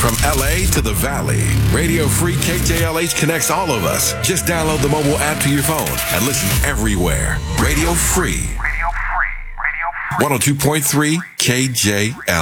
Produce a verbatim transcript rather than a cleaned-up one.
From L A to the Valley, Radio Free K J L H connects all of us. Just download the mobile app to your phone and listen everywhere. Radio Free. Radio Free. Radio Free. one oh two point three K J L.